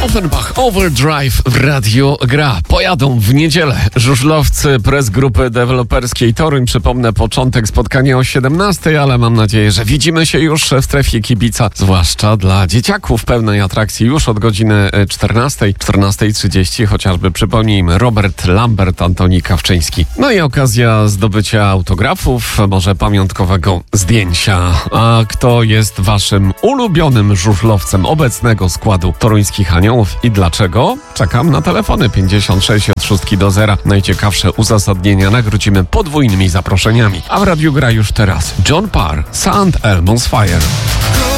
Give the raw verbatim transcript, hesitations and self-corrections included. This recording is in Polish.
Offenbach Overdrive w radiu gra. Pojadą w niedzielę żużlowcy press grupy deweloperskiej Toruń. Przypomnę, początek spotkania o siedemnastej, ale mam nadzieję, że widzimy się już w strefie kibica, zwłaszcza dla dzieciaków pełnej atrakcji już od godziny czternastej, czternastej trzydzieści, chociażby przypomnijmy Robert Lambert, Antoni Kawczyński. No i okazja zdobycia autografów, może pamiątkowego zdjęcia. A kto jest waszym ulubionym żużlowcem obecnego składu toruńskich Aniołów i dlaczego? Czekam na telefony pięćdziesiąt sześć od szóstki do zera. Najciekawsze uzasadnienia nagrodzimy podwójnymi zaproszeniami. A w radiu gra już teraz John Parr, Saint Elmo's Fire.